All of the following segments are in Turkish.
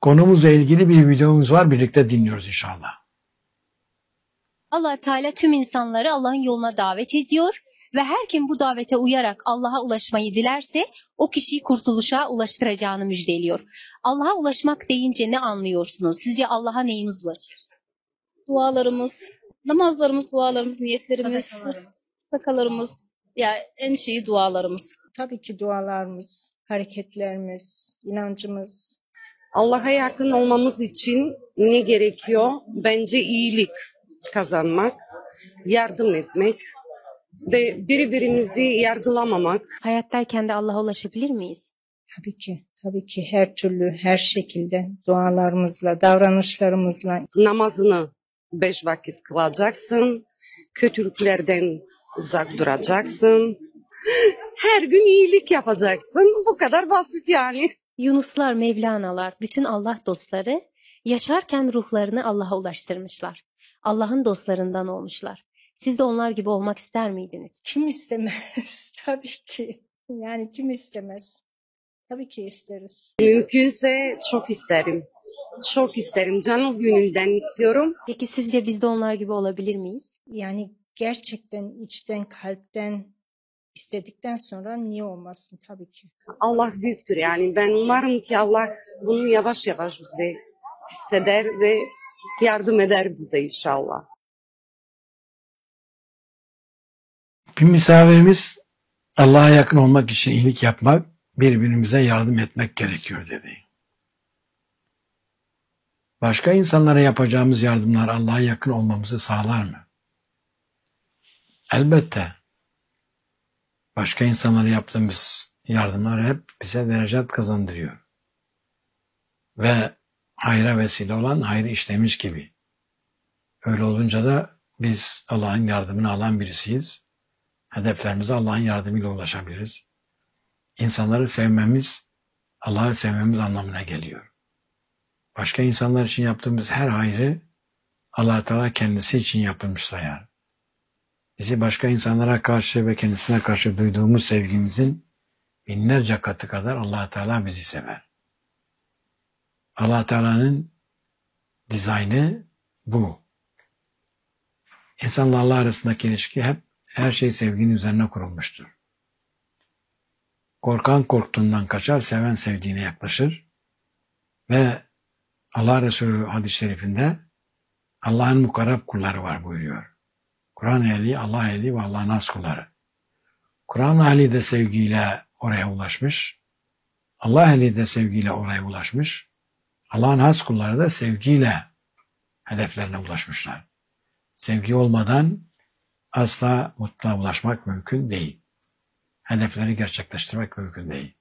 Konumuzla ilgili bir videomuz var. Birlikte dinliyoruz inşallah. Allah Teala tüm insanları Allah'ın yoluna davet ediyor ve her kim bu davete uyarak Allah'a ulaşmayı dilerse o kişiyi kurtuluşa ulaştıracağını müjdeliyor. Allah'a ulaşmak deyince ne anlıyorsunuz? Sizce Allah'a neyimiz ulaşır? Dualarımız, namazlarımız, dualarımız, niyetlerimiz, Sadakalarımız. sadakalarımız, ya en şeyi dualarımız. Tabii ki dualarımız, hareketlerimiz, inancımız. Allah'a yakın olmamız için ne gerekiyor? Bence iyilik kazanmak, yardım etmek ve birbirimizi yargılamamak. Hayattayken de Allah'a ulaşabilir miyiz? Tabii ki her türlü, her şekilde dualarımızla, davranışlarımızla. Namazını 5 vakit kılacaksın, kötülüklerden uzak duracaksın, her gün iyilik yapacaksın. Bu kadar basit yani. Yunuslar, Mevlanalar, bütün Allah dostları yaşarken ruhlarını Allah'a ulaştırmışlar. Allah'ın dostlarından olmuşlar. Siz de onlar gibi olmak ister miydiniz? Kim istemez? Tabii ki. Yani kim istemez? Tabii ki isteriz. Mümkünse çok isterim. Çok isterim. Canım gönülden istiyorum. Peki sizce biz de onlar gibi olabilir miyiz? Yani gerçekten içten, kalpten istedikten sonra niye olmasın? Tabii ki. Allah büyüktür yani. Ben umarım ki Allah bunu yavaş yavaş bize hisseder ve yardım eder bize inşallah. Bir misafirimiz Allah'a yakın olmak için iyilik yapmak, birbirimize yardım etmek gerekiyor dedi. Başka insanlara yapacağımız yardımlar Allah'a yakın olmamızı sağlar mı? Elbette. Başka insanlara yaptığımız yardımlar hep bize derecat kazandırıyor. Ve hayra vesile olan hayrı işlemiş gibi. Öyle olunca da biz Allah'ın yardımını alan birisiyiz. Hedeflerimize Allah'ın yardımıyla ulaşabiliriz. İnsanları sevmemiz, Allah'ı sevmemiz anlamına geliyor. Başka insanlar için yaptığımız her hayrı Allah Teala kendisi için yapılmış sayar. Bizi başka insanlara karşı ve kendisine karşı duyduğumuz sevgimizin binlerce katı kadar Allah Teala bizi sever. Allah Teala'nın dizaynı bu. İnsanla Allah arasındaki ilişki hep her şey sevginin üzerine kurulmuştur. Korkan korktuğundan kaçar, seven sevdiğine yaklaşır ve Allah Resulü hadis-i şerifinde Allah'ın mukarrab kulları var buyuruyor. Kur'an ehli, Allah ehli ve Allah'ın has kulları. Kur'an ehli de sevgiyle oraya ulaşmış. Allah ehli de sevgiyle oraya ulaşmış. Allah'ın has kulları da sevgiyle hedeflerine ulaşmışlar. Sevgi olmadan asla mutluluğa ulaşmak mümkün değil. Hedefleri gerçekleştirmek mümkün değil.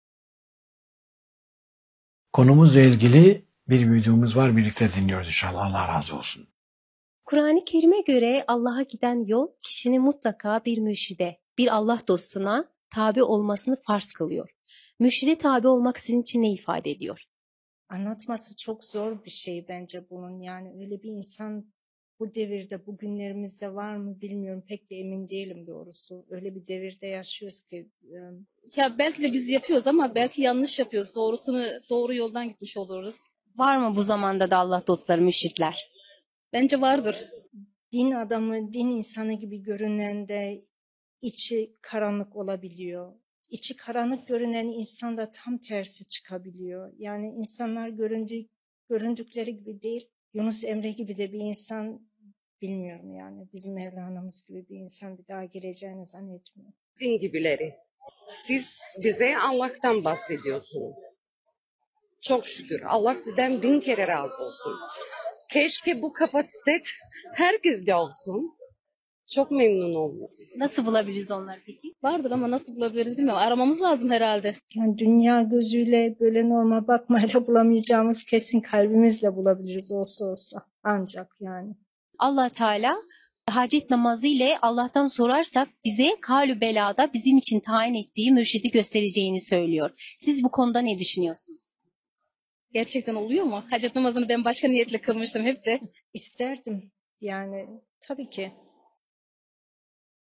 Konumuzla ilgili bir videomuz var. Birlikte dinliyoruz inşallah. Allah razı olsun. Kur'an-ı Kerim'e göre Allah'a giden yol kişinin mutlaka bir mürşide, bir Allah dostuna tabi olmasını farz kılıyor. Mürşide tabi olmak sizin için ne ifade ediyor? Anlatması çok zor bir şey bence bunun. Yani öyle bir insan bu devirde, bu günlerimizde var mı bilmiyorum. Pek de emin değilim doğrusu. Öyle bir devirde yaşıyoruz ki. Ya belki de biz yapıyoruz ama belki yanlış yapıyoruz. Doğru yoldan gitmiş oluruz. Var mı bu zamanda da Allah dostları, mürşitler? Bence vardır. Din adamı, din insanı gibi görünen de içi karanlık olabiliyor. İçi karanlık görünen insan da tam tersi çıkabiliyor. Yani insanlar göründükleri gibi değil. Yunus Emre gibi de bir insan, bilmiyorum yani. Bizim Mevlana'mız gibi bir insan bir daha geleceğini zannetmiyorum. Sizin gibileri. Siz bize Allah'tan bahsediyorsunuz. Çok şükür. Allah sizden 1000 kere razı olsun. Keşke bu kapasite herkeste olsun. Çok memnun oldum. Nasıl bulabiliriz onları peki? Vardır ama nasıl bulabiliriz bilmiyorum. Aramamız lazım herhalde. Yani dünya gözüyle böyle normal bakmayla bulamayacağımız kesin kalbimizle bulabiliriz olsa ancak yani. Allah Teala hacet namazı ile Allah'tan sorarsak bize kalü belada bizim için tayin ettiği mürşidi göstereceğini söylüyor. Siz bu konuda ne düşünüyorsunuz? Gerçekten oluyor mu? Hacet namazını ben başka niyetle kılmıştım hep de. İsterdim yani, tabii ki.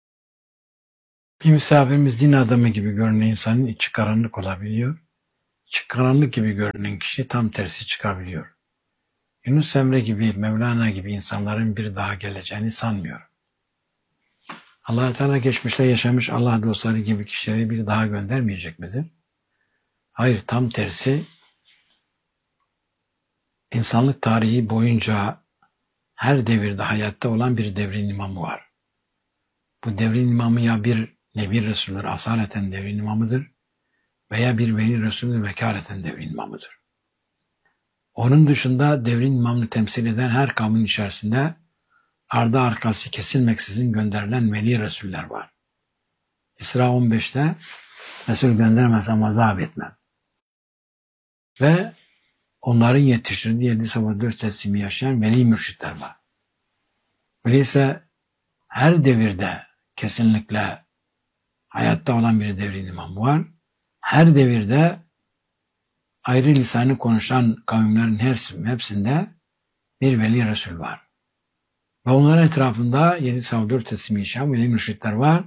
Bir misafirimiz din adamı gibi görünen insanın içi karanlık olabiliyor. karanlık gibi görünen kişi tam tersi çıkabiliyor. Yunus Emre gibi, Mevlana gibi insanların bir daha geleceğini sanmıyorum. Allah Teala geçmişte yaşamış Allah dostları gibi kişileri bir daha göndermeyecek midir? Hayır, tam tersi. İnsanlık tarihi boyunca her devirde hayatta olan bir devrin imamı var. Bu devrin imamı ya bir Nebi Resulü'dür, asaleten devrin imamıdır veya bir Veli Resulü'dür, vekaleten devrin imamıdır. Onun dışında devrin imamını temsil eden her kavmin içerisinde ardı arkası kesilmeksizin gönderilen Veli Resuller var. İsra 15'te Resul göndermezsem azap etmem. Ve onların yetiştirdiği 7 sabah 4 teslimi yaşayan veli mürşitler var. Öyleyse her devirde kesinlikle hayatta olan bir devrin imamı var. Her devirde ayrı lisanı konuşan kavimlerin hepsinde bir veli resul var. Ve onların etrafında 7 sabah 4 teslimi yaşayan veli mürşitler var.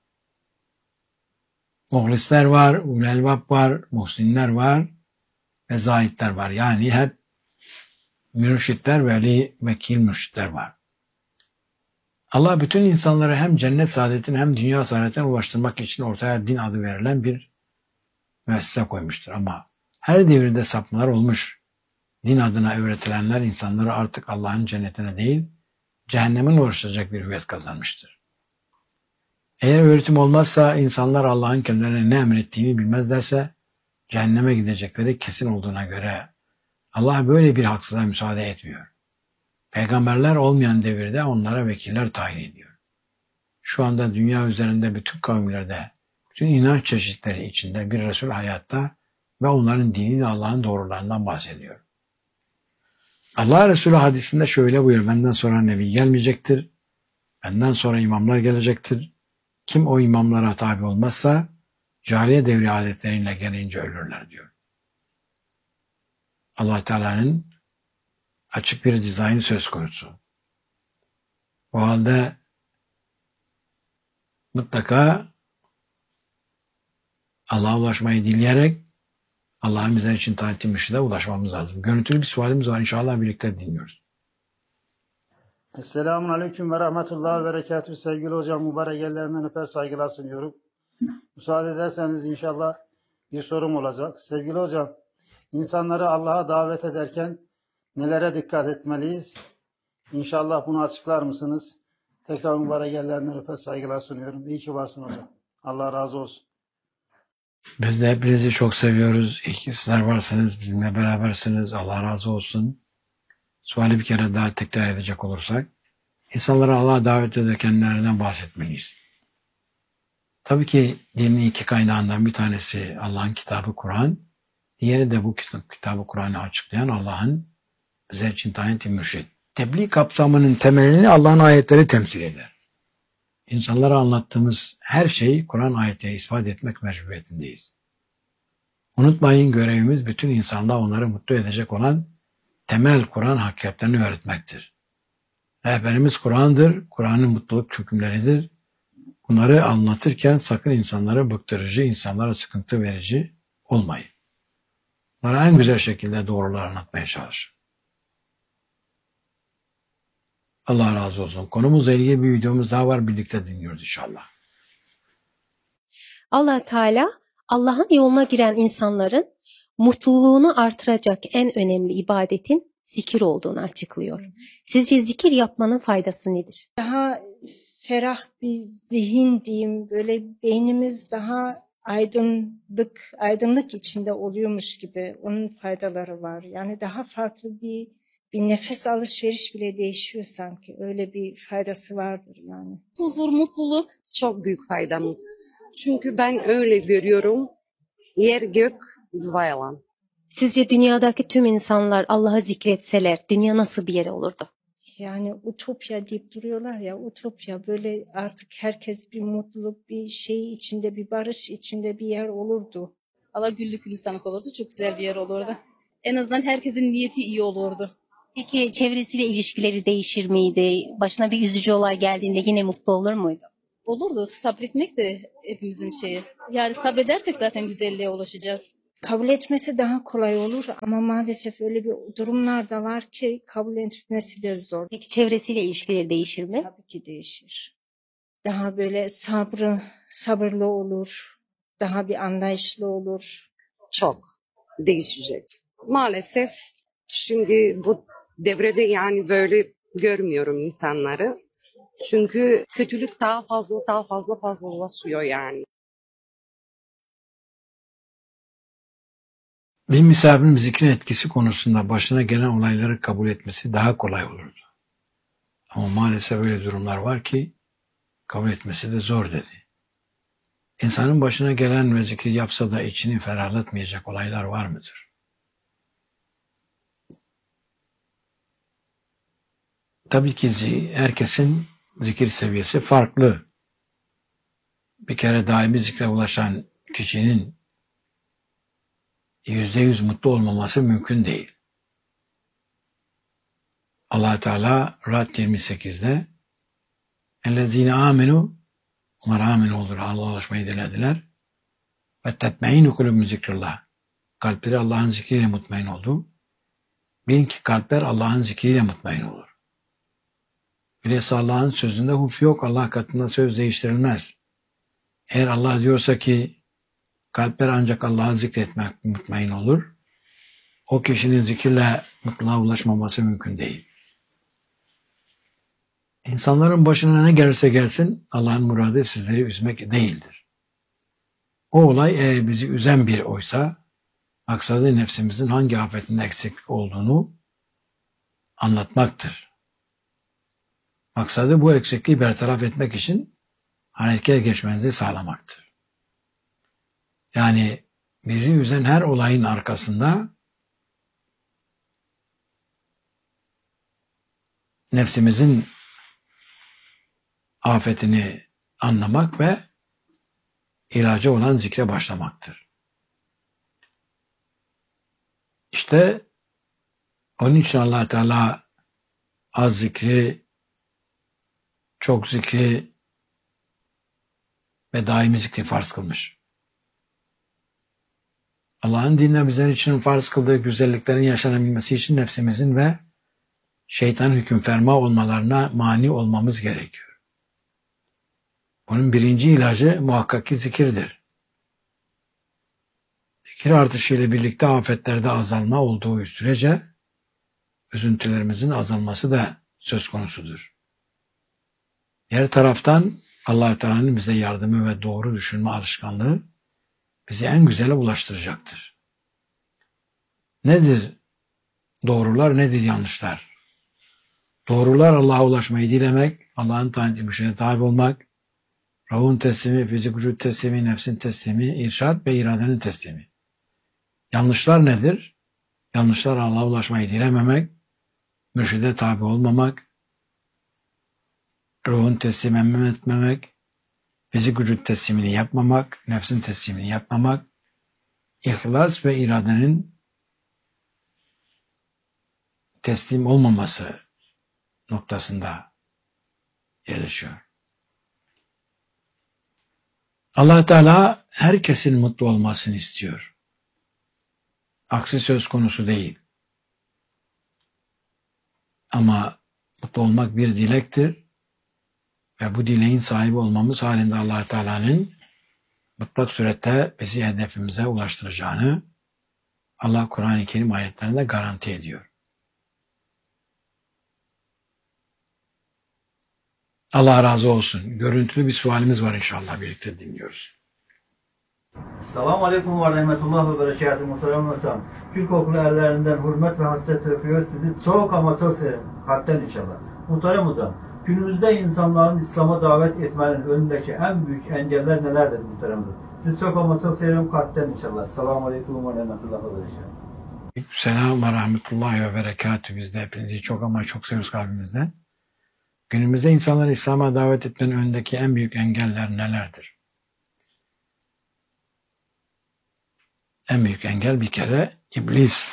Muhlisler var, ulelbab var, muhsinler var ve zahitler var. Yani hep mürşitler, veli, vekil mürşitler var. Allah bütün insanları hem cennet saadetine hem dünya saadetine ulaştırmak için ortaya din adı verilen bir müessese koymuştur. Ama her devirde sapmalar olmuş. Din adına öğretilenler insanları artık Allah'ın cennetine değil, cehennemin uğraşacak bir hüviyet kazanmıştır. Eğer öğretim olmazsa insanlar Allah'ın kendilerine ne emrettiğini bilmezlerse cehenneme gidecekleri kesin olduğuna göre Allah böyle bir haksızlığa müsaade etmiyor. Peygamberler olmayan devirde onlara vekiller tayin ediyor. Şu anda dünya üzerinde bütün kavimlerde, bütün inanç çeşitleri içinde bir Resul hayatta ve onların dini de Allah'ın doğrularından bahsediyor. Allah Resulü hadisinde şöyle buyuruyor: benden sonra Nebi gelmeyecektir, benden sonra imamlar gelecektir. Kim o imamlara tabi olmazsa cahiliye devri adetleriyle gelince ölürler diyor. Allah Teala'nın açık bir dizayn söz konusu. O halde mutlaka Allah'a ulaşmayı dileyerek Allah'ın bizler için tayin ettiği mürşide ulaşmamız lazım. Görüntülü bir sualimiz var. İnşallah birlikte dinliyoruz. Esselamun Aleyküm ve Rahmetullah ve Berekatühü. Sevgili hocam, mübarek ellerinden öper saygılar sunuyorum. Müsaade ederseniz inşallah bir sorum olacak. Sevgili hocam, insanları Allah'a davet ederken nelere dikkat etmeliyiz? İnşallah bunu açıklar mısınız? Tekrar mübarek ellerinden öper saygılar sunuyorum. İyi ki varsın hocam. Allah razı olsun. Biz de hepinizi çok seviyoruz. İyi ki sizler varsınız, bizimle berabersiniz. Allah razı olsun. Suali bir kere daha tekrar edecek olursak, insanları Allah'a davet ederken nereden bahsetmeliyiz? Tabii ki dinin iki kaynağından bir tanesi Allah'ın kitabı Kur'an, diğeri de bu kitabı Kur'an'ı açıklayan Allah'ın bizler için tayin ettiği mürşid. Tebliğ kapsamının temelini Allah'ın ayetleri temsil eder. İnsanlara anlattığımız her şeyi Kur'an ayetleri ispat etmek mecburiyetindeyiz. Unutmayın, görevimiz bütün insanlığa onları mutlu edecek olan temel Kur'an hakikatlerini öğretmektir. Rehberimiz Kur'an'dır, Kur'an'ın mutluluk hükümleridir. Bunları anlatırken sakın insanlara bıktırıcı, insanlara sıkıntı verici olmayın. Bunlara en güzel şekilde doğruları anlatmaya çalışın. Allah razı olsun. Konumuzla ilgili bir videomuz daha var. Birlikte dinliyoruz inşallah. Allah Teala Allah'ın yoluna giren insanların mutluluğunu artıracak en önemli ibadetin zikir olduğunu açıklıyor. Sizce zikir yapmanın faydası nedir? Daha ferah bir zihin diyeyim, böyle beynimiz daha aydınlık içinde oluyormuş gibi, onun faydaları var. Yani daha farklı bir nefes alışveriş bile değişiyor sanki. Öyle bir faydası vardır yani. Huzur, mutluluk. Çok büyük faydamız. Çünkü ben öyle görüyorum. Yer gök duva yalan. Sizce dünyadaki tüm insanlar Allah'ı zikretseler dünya nasıl bir yer olurdu? Yani utopya deyip duruyorlar ya, utopya, böyle artık herkes bir mutluluk, bir şey içinde, bir barış içinde bir yer olurdu. Allah güllük gülistanlık olurdu. Çok güzel bir yer olurdu. En azından herkesin niyeti iyi olurdu. Peki çevresiyle ilişkileri değişir miydi? Başına bir üzücü olay geldiğinde yine mutlu olur muydu? Olurdu. Sabretmek de hepimizin şeyi. Yani sabredersek zaten güzelliğe ulaşacağız. Kabul etmesi daha kolay olur ama maalesef öyle bir durumlar da var ki kabul etmesi de zor. Peki çevresiyle ilişkileri değişir mi? Tabii ki değişir. Daha böyle sabırlı olur, daha bir anlayışlı olur. Çok değişecek. Maalesef şimdi bu devrede yani böyle görmüyorum insanları. Çünkü kötülük daha fazla ulaşıyor yani. Bir misafirin zikrin etkisi konusunda başına gelen olayları kabul etmesi daha kolay olurdu. Ama maalesef öyle durumlar var ki kabul etmesi de zor dedi. İnsanın başına gelen ve zikir yapsa da içini ferahlatmayacak olaylar var mıdır? Tabii ki herkesin zikir seviyesi farklı. Bir kere daimi zikre ulaşan kişinin %100 mutlu olmaması mümkün değil. Allah Teala Ra'd 28'de "Ellezine amenu" onlar amin olur, Allah'a ulaşmayı dilediler. "Ve tetmeinu kulubum zikrullah" kalpleri Allah'ın zikriyle mutmain oldu. Bilin ki kalpler Allah'ın zikriyle mutmain olur. Bilhassa Allah'ın sözünde huf yok, Allah katında söz değiştirilmez. Eğer Allah diyorsa ki kalpler ancak Allah'ı zikretmek mutmain olur, o kişinin zikirle mutluluğa ulaşmaması mümkün değil. İnsanların başına ne gelirse gelsin Allah'ın muradı sizleri üzmek değildir. O olay eğer bizi üzen bir oysa, maksadı nefsimizin hangi afetinde eksiklik olduğunu anlatmaktır. Maksadı bu eksikliği bertaraf etmek için harekete geçmenizi sağlamaktır. Yani bizi üzen her olayın arkasında nefsimizin afetini anlamak ve ilacı olan zikre başlamaktır. İşte onun için Allah Teala az zikri, çok zikri ve daimi zikri farz kılmış. Allah'ın dinine bizler için farz kıldığı güzelliklerin yaşanabilmesi için nefsimizin ve şeytanın hüküm ferma olmalarına mani olmamız gerekiyor. Bunun birinci ilacı muhakkak ki zikirdir. Zikir artışıyla birlikte afetlerde azalma olduğu sürece üzüntülerimizin azalması da söz konusudur. Diğer taraftan Allah-u Teala'nın bize yardımı ve doğru düşünme alışkanlığı bizi en güzele ulaştıracaktır. Nedir doğrular, nedir yanlışlar? Doğrular Allah'a ulaşmayı dilemek, Allah'ın tayin müşerine tabi olmak, ruhun teslimi, fizik vücut teslimi, nefsin teslimi, irşad ve iradenin teslimi. Yanlışlar nedir? Yanlışlar Allah'a ulaşmayı dilememek, mürşide tabi olmamak, ruhun teslim etmemek, fizik vücut teslimini yapmamak, nefsin teslimini yapmamak, ihlas ve iradenin teslim olmaması noktasında yerleşiyor. Allah Teala herkesin mutlu olmasını istiyor. Aksi söz konusu değil. Ama mutlu olmak bir dilektir ve bu dileğin sahibi olmamız halinde Allah Teala'nın mutlak surette bizi hedefimize ulaştıracağını Allah Kur'an-ı Kerim ayetlerinde garanti ediyor. Allah razı olsun. Görüntülü bir sualimiz var inşallah birlikte dinliyoruz. Selamun Aleyküm ve Rahmetullah ve Berekatuhu muhterem hocam. Kül kokulu ellerinden hürmet ve hasret öpüyor. Sizi çok ama çok severim. Kalpten inşallah. Muhterem hocam, günümüzde insanların İslam'a davet etmenin önündeki en büyük engeller nelerdir muhterem hocam? Sizi çok ama çok severim. Kalpten inşallah. Selamun Aleyküm ve Rahmetullah ve Berekatuhu. Selam ve rahmetullahi ve berekatuhu. Biz de hepinizi çok ama çok seviyoruz kalbimizden. Günümüzde insanları İslam'a davet etmenin önündeki en büyük engeller nelerdir? En büyük engel bir kere iblis.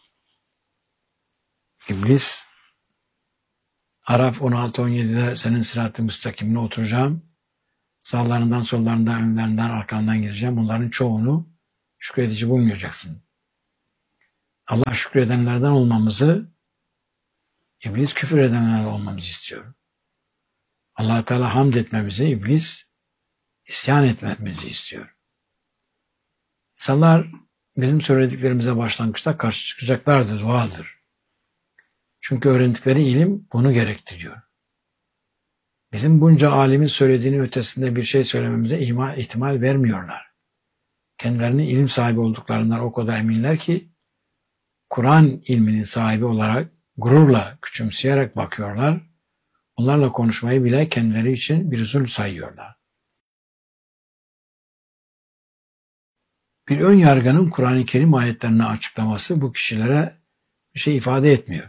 İblis, Araf 16-17'de senin sırat-ı müstakimine oturacağım. Sağlarından, sollarından, önlerinden, arkandan gireceğim. Bunların çoğunu şükredici bulmayacaksın. Allah şükredenlerden olmamızı, iblis küfür edenlerden olmamızı istiyor. Allah Teala hamd etmemizi, iblis isyan etmemizi istiyor. İnsanlar bizim söylediklerimize başlangıçta karşı çıkacaklardır, doğaldır. Çünkü öğrendikleri ilim bunu gerektiriyor. Bizim bunca alimin söylediğinin ötesinde bir şey söylememize ihtimal vermiyorlar. Kendilerini ilim sahibi olduklarından o kadar eminler ki Kur'an ilminin sahibi olarak gururla, küçümseyerek bakıyorlar. Onlarla konuşmayı bile kendileri için bir zulm sayıyorlar. Bir ön yargının Kur'an-ı Kerim ayetlerini açıklaması bu kişilere bir şey ifade etmiyor.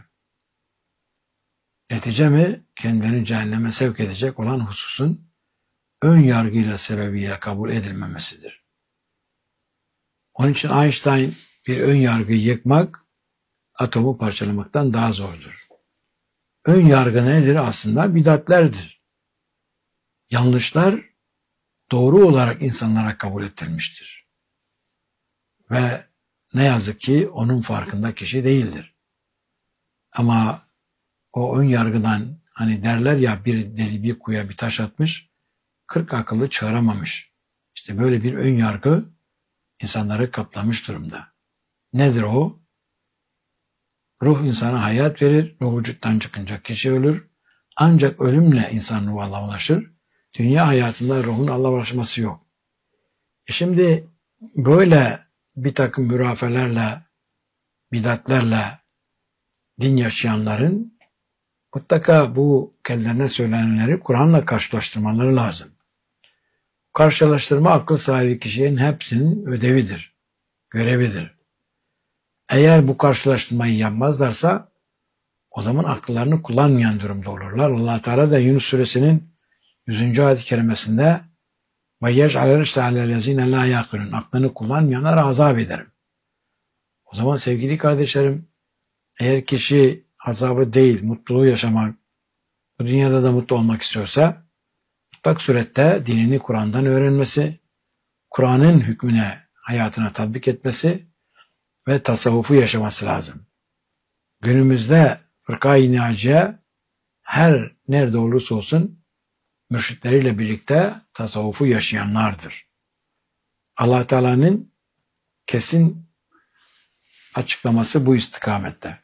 Netice mi kendilerini cehenneme sevk edecek olan hususun ön yargıyla sebebiyle kabul edilmemesidir. Onun için Einstein bir ön yargıyı yıkmak, atomu parçalamaktan daha zordur. Ön yargı nedir? Aslında bidatlerdir. Yanlışlar doğru olarak insanlara kabul ettirilmiştir. Ve ne yazık ki onun farkında kişi değildir. Ama o ön yargıdan hani derler ya bir deli bir kuyuya bir taş atmış, 40 akıllı çağıramamış. İşte böyle bir ön yargı insanları kaplamış durumda. Nedir o? Ruh insana hayat verir, ruh vücuttan çıkınca kişi ölür. Ancak ölümle insan ruh Allah'a ulaşır. Dünya hayatında ruhun Allah'a ulaşması yok. Şimdi böyle bir takım hurafelerle, bidatlerle din yaşayanların mutlaka bu kendilerine söylenenleri Kur'an'la karşılaştırmaları lazım. Karşılaştırma akıl sahibi kişinin hepsinin ödevidir, görevidir. Eğer bu karşılaştırmayı yapmazlarsa o zaman akıllarını kullanmayan durumda olurlar. Allah Teala da Yunus suresinin 100. ayet-i kerimesinde ve yec'alel işte'alellezine la yaqilun, aklını kullanmayanlara azap ederim. O zaman sevgili kardeşlerim, eğer kişi azabı değil, mutluluğu yaşamak, bu dünyada da mutlu olmak istiyorsa, mutlak surette dinini Kur'an'dan öğrenmesi, Kur'an'ın hükmüne, hayatına tatbik etmesi ve tasavvufu yaşaması lazım. Günümüzde fırka-i naciye her nerede olursa olsun mürşitleriyle birlikte tasavvufu yaşayanlardır. Allah Teala'nın kesin açıklaması bu istikamette.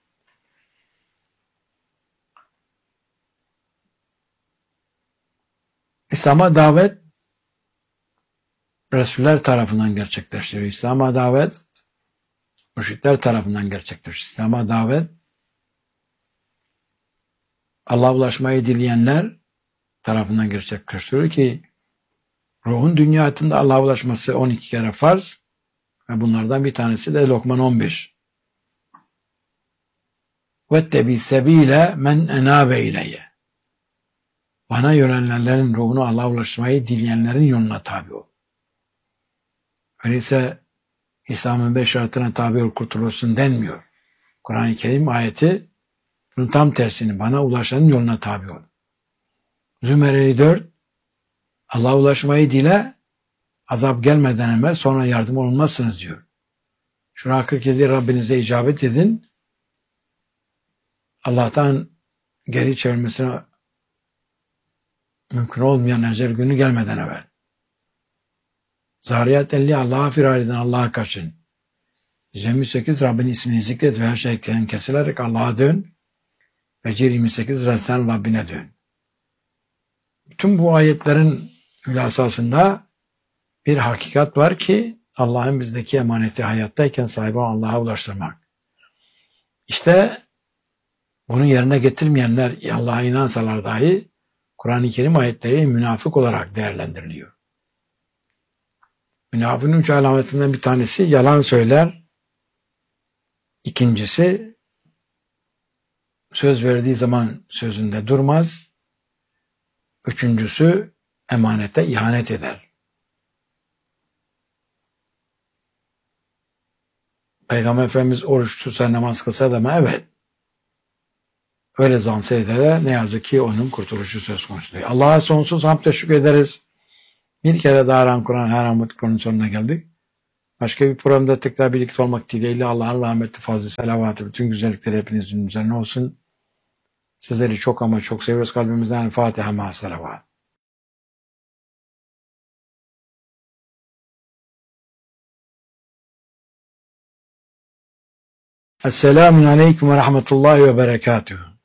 İslam'a davet Resuller tarafından gerçekleştiriyor. İslam'a davet mürşitler tarafından gerçekleştiriyor. İslam'a davet Allah'a ulaşmayı dileyenler tarafından gerçekleştiriyor ki ruhun dünya hayatında Allah'a ulaşması 12 kere farz ve bunlardan bir tanesi de Lokman 15. وَاتَّبِي sebile men enabe ileyye. Bana yönelenlerin ruhunu Allah'a ulaşmayı dileyenlerin yoluna tabi ol. Öyleyse İslam'ın 5 şartına tabi ol kurtulursun denmiyor. Kur'an-ı Kerim ayeti bunun tam tersini, bana ulaşanın yoluna tabi ol. Zümer 54 Allah'a ulaşmayı dile, azap gelmeden evvel sonra yardım olunmazsınız diyor. Şura 47 Rabbinize icabet edin. Allah'tan geri çevirmesine mümkün olmayan ecel günü gelmeden evvel. Zariyat 50 Allah'a firar edin, Allah'a kaçın. 28 Rabbin ismini zikret ve her şeyden kesilerek Allah'a dön. Ve 28 sen Rabbine dön. Bütün bu ayetlerin hülasasında bir hakikat var ki Allah'ın bizdeki emaneti hayattayken sahibi Allah'a ulaştırmak. İşte bunu yerine getirmeyenler Allah'a inansalar dahi Kur'an-ı Kerim ayetleri münafık olarak değerlendiriliyor. Münafığın 3 alametinden bir tanesi yalan söyler. İkincisi söz verdiği zaman sözünde durmaz. Üçüncüsü emanete ihanet eder. Peygamber Efendimiz oruç tutsa, namaz kılsa da mı? Evet. Öyle zanse eder. Ne yazık ki onun kurtuluşu söz konusu değil. Allah'a sonsuz hamd teşekkür ederiz. Bir kere daha Kur'an her Kur'an'ın sonuna geldik. Başka bir programda tekrar birlikte olmak dileğiyle Allah'ın rahmeti, fazla selavatı, bütün güzellikleri hepinizin üzerine olsun. Sizleri çok ama çok seviyoruz kalbimizden. Fatiha ma selavat. Esselamun aleyküm ve rahmetullahi ve berekatuhu.